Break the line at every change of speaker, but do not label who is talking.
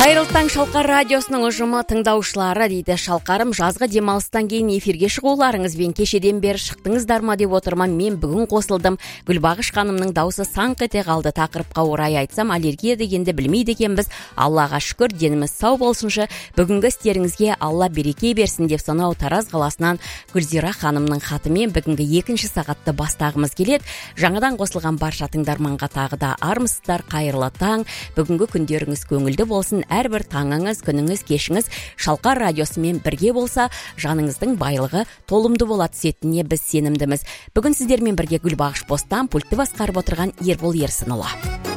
Қайырлы таң, Шалқар радиосының ұжымы тыңдаушылары дейді. Шалқарым, жазғы демалыстан кейін эфирге шығуларыңызбен кешеден бері шықтыңыздар ма деп отырман. Мен бүгін қосылдым. Гүлбағыш ханымның дауысы саңқ ете қалды. Тақырыпқа орай айтсам, аллергия дегенді білмейді екенбіз. Аллаға шүкір, деніміз сау болсыншы. Бүгінгі істеріңізге Алла береке берсін деп сонау Тараз қаласынан Гүлзира ханымның хатымен бүгінгі екінші сағатты бастағымыз келеді. Жаңадан қосылған барша тыңдарманға тағы да армысыздар, қайырлы таң. Бүгінгі күндеріңіз көңілді болсын. Әрбір таңыңыз, күніңіз, кешіңіз Шалқар радиосымен бірге болса, жаныңыздың байлығы толымды бола түсетініне біз сенімдіміз. Бүгін сіздермен бірге Гүлбағыш постан пультті басқарып отырған Ербол Ерсінұлы.